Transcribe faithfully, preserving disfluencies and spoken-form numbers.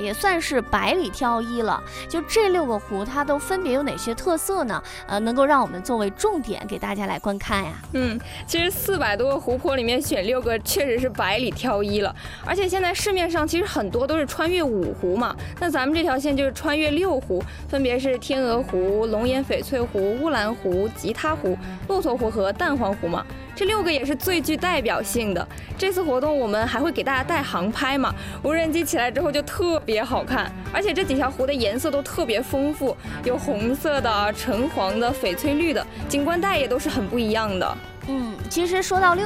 也算是百里挑一了。就这六个湖，它都分别有哪些特色呢？呃，能够让我们作为重点给大家来观看呀。 嗯，其实四百多个湖泊里面选六个，确实是百里挑一了。而且现在市面上其实很多都是穿越五湖嘛，那咱们这条线就是穿越六湖，分别是天鹅湖、龙眼翡翠湖、乌兰湖、吉他湖、骆驼湖和蛋黄湖嘛。这六个也是最具代表性的。这次活动我们还会给大家带航拍嘛，无人机起来之后就特别好看，而且这几条湖的颜色都特别丰富，有红色的、橙黄的、翡翠绿的，景观带也都是很不一样的。 嗯，其实说到六